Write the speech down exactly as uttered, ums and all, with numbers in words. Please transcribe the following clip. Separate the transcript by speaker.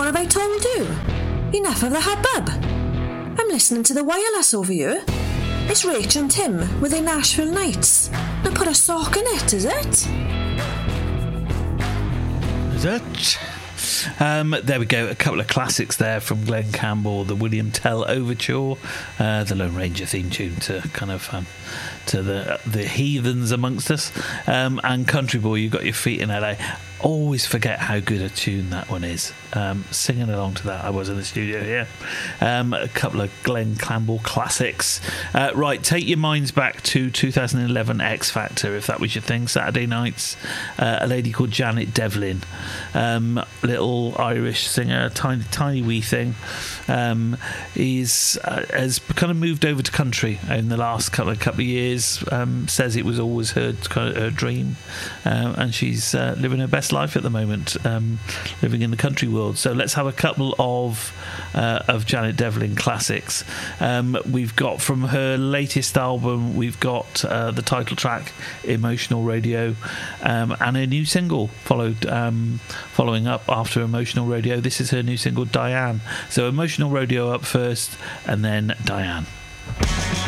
Speaker 1: have I told you? Enough of the hubbub. I'm listening to the wireless over here. It's Rach and Tim with their Nashville Nights. Now put a sock in it, is it?
Speaker 2: Is it? Um, there we go, a couple of classics there from Glenn Campbell, the William Tell Overture, uh, the Lone Ranger theme tune to kind of um, to the the heathens amongst us, um, and Country Boy, You Got Your Feet in L A. Always forget how good a tune that one is. Um, singing along to that, I was in the studio here. Um, a couple of Glenn Campbell classics. Uh, right, take your minds back to two thousand eleven X Factor, if that was your thing. Saturday nights, uh, a lady called Janet Devlin, um, little Irish singer, tiny, tiny wee thing. Um, is uh, has kind of moved over to country in the last couple of couple of years. Um, says it was always her kind of her dream, um, and she's uh, living her best life at the moment, um, living in the country world. So let's have a couple of uh, of Janet Devlin classics. Um, we've got from her latest album, we've got uh, the title track Emotional Radio, um, and a new single followed um, following up after Emotional Radio. This is her new single Diane. So Emotional Radio up first, and then Diane.